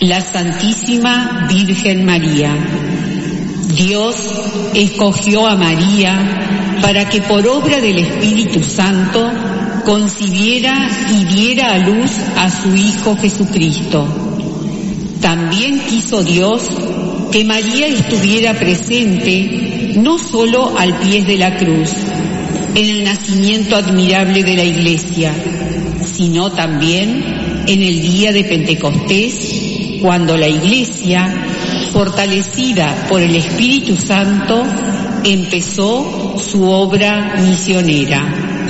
La Santísima Virgen María. Dios escogió a María para que por obra del Espíritu Santo concibiera y diera a luz a su Hijo Jesucristo. También quiso Dios que María estuviera presente no solo al pie de la cruz, en el nacimiento admirable de la Iglesia, sino también en el día de Pentecostés, cuando la Iglesia, fortalecida por el Espíritu Santo, empezó su obra misionera.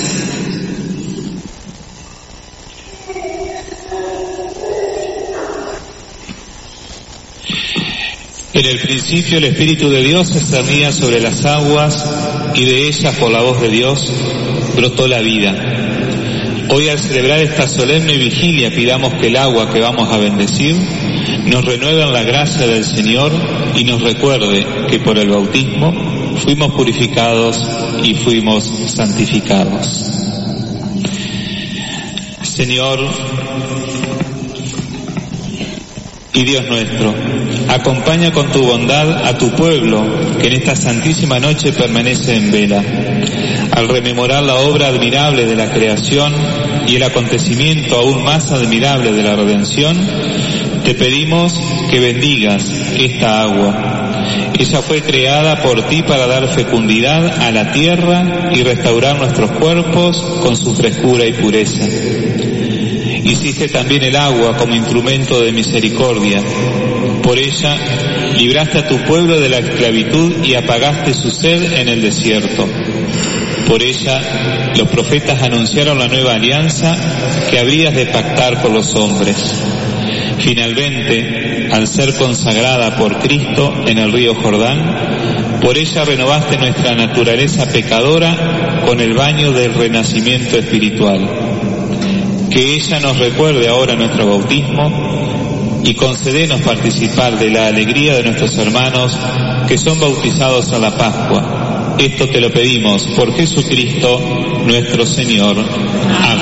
En el principio el Espíritu de Dios se cernía sobre las aguas y de ellas por la voz de Dios brotó la vida. Hoy al celebrar esta solemne vigilia pidamos que el agua que vamos a bendecir nos renueve en la gracia del Señor y nos recuerde que por el bautismo fuimos purificados y fuimos santificados. Señor y Dios nuestro, acompaña con tu bondad a tu pueblo que en esta santísima noche permanece en vela. Al rememorar la obra admirable de la creación y el acontecimiento aún más admirable de la redención, te pedimos que bendigas esta agua. Ella fue creada por ti para dar fecundidad a la tierra y restaurar nuestros cuerpos con su frescura y pureza. Hiciste también el agua como instrumento de misericordia. Por ella libraste a tu pueblo de la esclavitud y apagaste su sed en el desierto. Por ella los profetas anunciaron la nueva alianza que habrías de pactar con los hombres. Finalmente, al ser consagrada por Cristo en el río Jordán, por ella renovaste nuestra naturaleza pecadora con el baño del renacimiento espiritual. Que ella nos recuerde ahora nuestro bautismo y concédenos participar de la alegría de nuestros hermanos que son bautizados a la Pascua. Esto te lo pedimos por Jesucristo nuestro Señor. Amén.